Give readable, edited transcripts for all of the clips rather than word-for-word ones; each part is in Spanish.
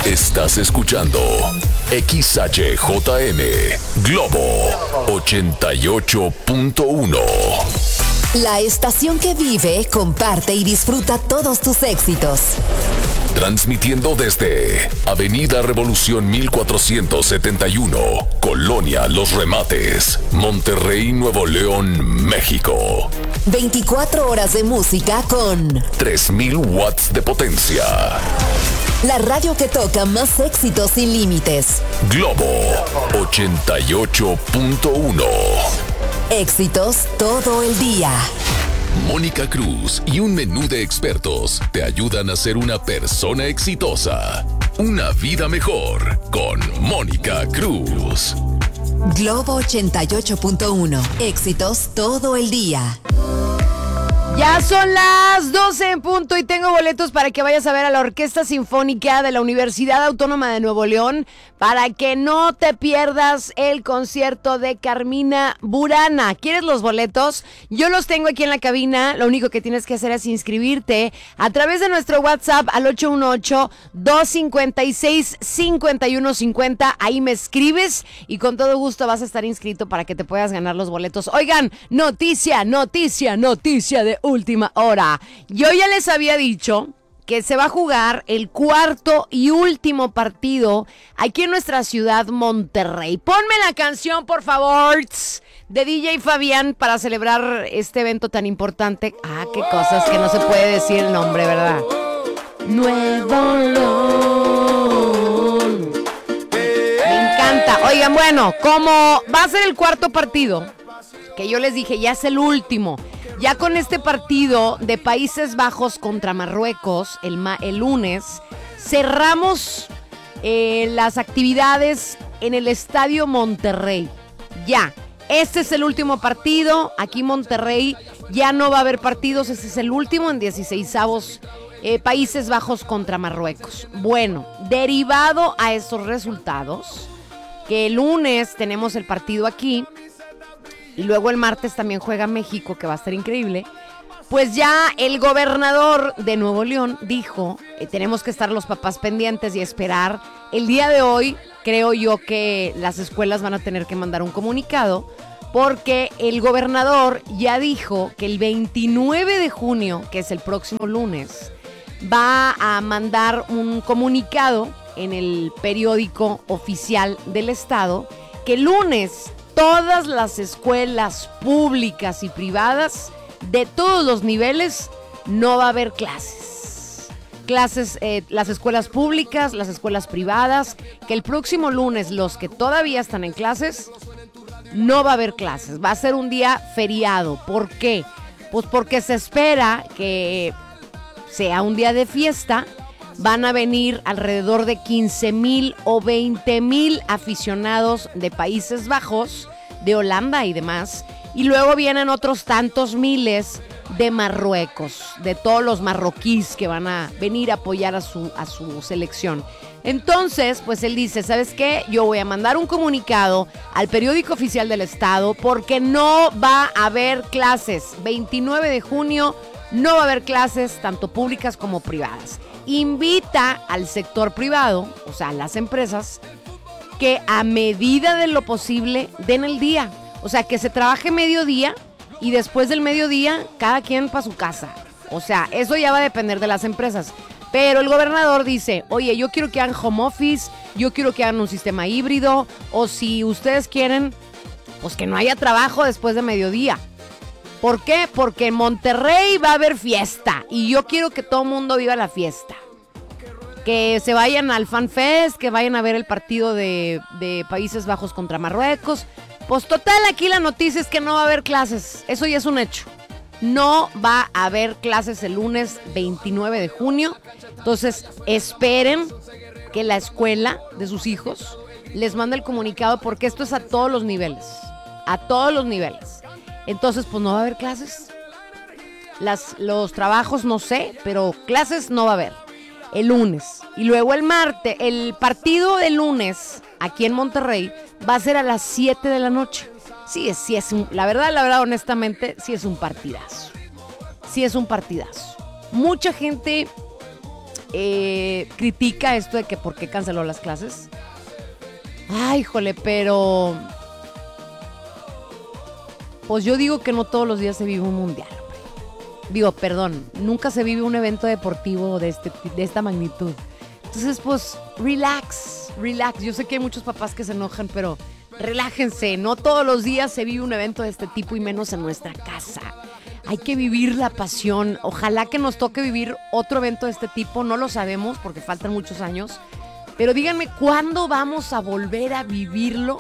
Estás escuchando XHJM Globo 88.1. La estación que vive, comparte y disfruta todos tus éxitos. Transmitiendo desde Avenida Revolución 1471, Colonia Los Remates, Monterrey, Nuevo León, México. 24 horas de música con 3000 watts de potencia. La radio que toca más éxitos sin límites. Globo 88.1. Éxitos todo el día. Mónica Cruz y un menú de expertos te ayudan a ser una persona exitosa. Una vida mejor con Mónica Cruz. Globo 88.1. Éxitos todo el día. Ya son las 12 en punto y tengo boletos para que vayas a ver a la Orquesta Sinfónica de la Universidad Autónoma de Nuevo León para que no te pierdas el concierto de Carmina Burana. ¿Quieres los boletos? Yo los tengo aquí en la cabina. Lo único que tienes que hacer es inscribirte a través de nuestro WhatsApp al 818-256-5150. Ahí me escribes y con todo gusto vas a estar inscrito para que te puedas ganar los boletos. Oigan, noticia de última hora. Yo ya les había dicho que se va a jugar el cuarto y último partido aquí en nuestra ciudad, Monterrey. Ponme la canción, por favor, de DJ Fabián para celebrar este evento tan importante. Ah, qué cosas que no se puede decir el nombre, ¿verdad? Nuevo León. Me encanta. Oigan, bueno, como va a ser el cuarto partido, que yo les dije, ya es el último. Ya con este partido de Países Bajos contra Marruecos, el lunes, cerramos las actividades en el Estadio Monterrey. Ya, este es el último partido. Aquí Monterrey ya no va a haber partidos. Este es el último en 16avos Países Bajos contra Marruecos. Bueno, derivado a esos resultados, que el lunes tenemos el partido aquí, y luego el martes también juega México, que va a estar increíble. Pues ya el gobernador de Nuevo León dijo, tenemos que estar los papás pendientes y esperar. El día de hoy creo yo que las escuelas van a tener que mandar un comunicado, porque el gobernador ya dijo que el 29 de junio, que es el próximo lunes, va a mandar un comunicado en el periódico oficial del estado, que el lunes todas las escuelas públicas y privadas de todos los niveles no va a haber clases. Las escuelas públicas, las escuelas privadas, que el próximo lunes los que todavía están en clases, no va a haber clases. Va a ser un día feriado. ¿Por qué? Pues porque se espera que sea un día de fiesta. Van a venir alrededor de 15,000 o 20,000 aficionados de Países Bajos, de Holanda y demás. Y luego vienen otros tantos miles de Marruecos, de todos los marroquíes que van a venir a apoyar a su selección. Entonces, pues él dice, ¿sabes qué? Yo voy a mandar un comunicado al periódico oficial del estado porque no va a haber clases. 29 de junio no va a haber clases, tanto públicas como privadas. Invita al sector privado, o sea, a las empresas, que a medida de lo posible den el día. O sea, que se trabaje mediodía y después del mediodía cada quien para su casa. O sea, eso ya va a depender de las empresas. Pero el gobernador dice, oye, yo quiero que hagan home office, yo quiero que hagan un sistema híbrido, o si ustedes quieren, pues que no haya trabajo después de mediodía. ¿Por qué? Porque en Monterrey va a haber fiesta y yo quiero que todo el mundo viva la fiesta. Que se vayan al Fan Fest, que vayan a ver el partido de Países Bajos contra Marruecos. Pues total, aquí la noticia es que no va a haber clases. Eso ya es un hecho. No va a haber clases el lunes 29 de junio. Entonces, esperen que la escuela de sus hijos les mande el comunicado, porque esto es a todos los niveles. A todos los niveles. Entonces, pues no va a haber clases. Los trabajos no sé, pero clases no va a haber el lunes. Y luego el martes, el partido del lunes aquí en Monterrey va a ser a las 7 de la noche. Sí es la verdad, honestamente, sí es un partidazo. Sí es un partidazo. Mucha gente critica esto de que por qué canceló las clases. Ay, híjole, pero pues yo digo que no todos los días se vive un mundial. Nunca se vive un evento deportivo de esta magnitud. Entonces, pues, relax. Yo sé que hay muchos papás que se enojan, pero relájense. No todos los días se vive un evento de este tipo y menos en nuestra casa. Hay que vivir la pasión. Ojalá que nos toque vivir otro evento de este tipo. No lo sabemos porque faltan muchos años. Pero díganme, ¿cuándo vamos a volver a vivirlo?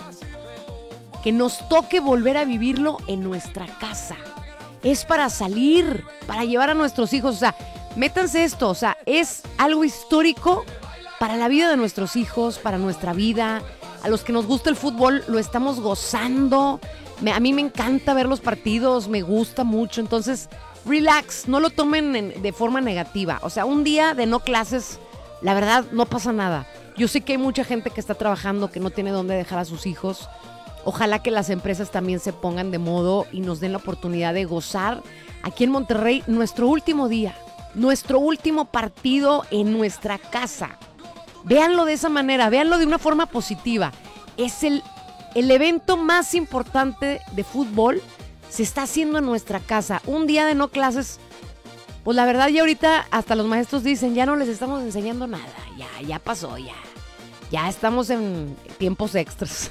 Que nos toque volver a vivirlo en nuestra casa. Es para salir, para llevar a nuestros hijos. O sea, métanse esto. O sea, es algo histórico para la vida de nuestros hijos, para nuestra vida. A los que nos gusta el fútbol, lo estamos gozando. A mí me encanta ver los partidos, me gusta mucho. Entonces, relax, no lo tomen de forma negativa. O sea, un día de no clases, la verdad, no pasa nada. Yo sé que hay mucha gente que está trabajando, que no tiene dónde dejar a sus hijos. Ojalá que las empresas también se pongan de modo y nos den la oportunidad de gozar aquí en Monterrey nuestro último día, nuestro último partido en nuestra casa. Véanlo de esa manera, véanlo de una forma positiva. Es el evento más importante de fútbol, se está haciendo en nuestra casa. Un día de no clases, pues la verdad ya ahorita hasta los maestros dicen, ya no les estamos enseñando nada, ya pasó, ya estamos en tiempos extras.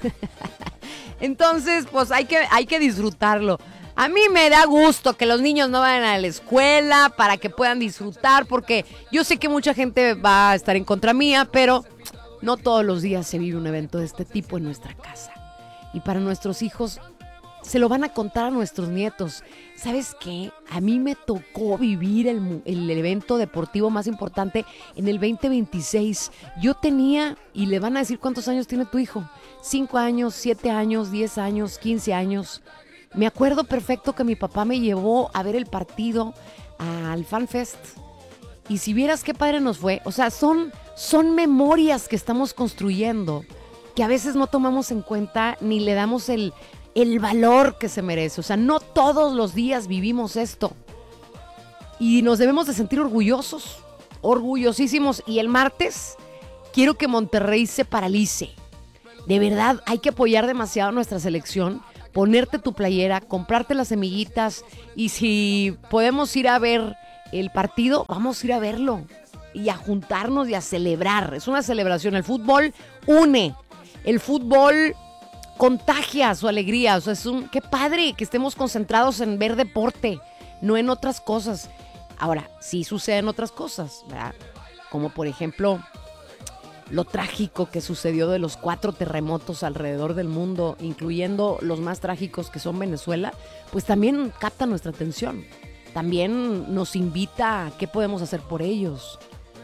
Entonces, pues hay que disfrutarlo. A mí me da gusto que los niños no vayan a la escuela para que puedan disfrutar, porque yo sé que mucha gente va a estar en contra mía, pero no todos los días se vive un evento de este tipo en nuestra casa. Y para nuestros hijos, se lo van a contar a nuestros nietos. ¿Sabes qué? A mí me tocó vivir el evento deportivo más importante en el 2026. Yo tenía, y le van a decir cuántos años tiene tu hijo, 5 años, 7 años, 10 años, 15 años. Me acuerdo perfecto que mi papá me llevó a ver el partido al Fan Fest. Y si vieras qué padre nos fue. O sea, son memorias que estamos construyendo que a veces no tomamos en cuenta ni le damos el valor que se merece. O sea, no todos los días vivimos esto. Y nos debemos de sentir orgullosos, orgullosísimos. Y el martes quiero que Monterrey se paralice. De verdad, hay que apoyar demasiado a nuestra selección, ponerte tu playera, comprarte las semillitas y si podemos ir a ver el partido, vamos a ir a verlo y a juntarnos y a celebrar. Es una celebración. El fútbol une, el fútbol contagia su alegría. O sea, qué padre que estemos concentrados en ver deporte, no en otras cosas. Ahora, sí suceden otras cosas, ¿verdad? Como por ejemplo lo trágico que sucedió de los 4 terremotos alrededor del mundo, incluyendo los más trágicos que son Venezuela, pues también capta nuestra atención. También nos invita a qué podemos hacer por ellos.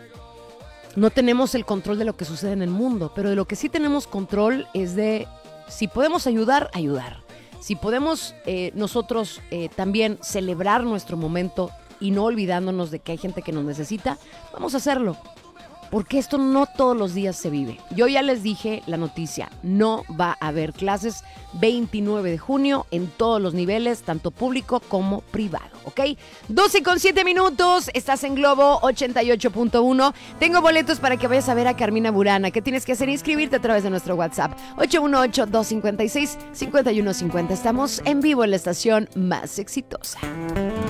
No tenemos el control de lo que sucede en el mundo, pero de lo que sí tenemos control es de si podemos ayudar. Si podemos nosotros también celebrar nuestro momento y no olvidándonos de que hay gente que nos necesita, vamos a hacerlo. Porque esto no todos los días se vive. Yo ya les dije la noticia, no va a haber clases 29 de junio en todos los niveles, tanto público como privado, ¿ok? 12:07, estás en Globo 88.1. Tengo boletos para que vayas a ver a Carmina Burana. ¿Qué tienes que hacer? Inscribirte a través de nuestro WhatsApp 818-256-5150. Estamos en vivo en la estación más exitosa.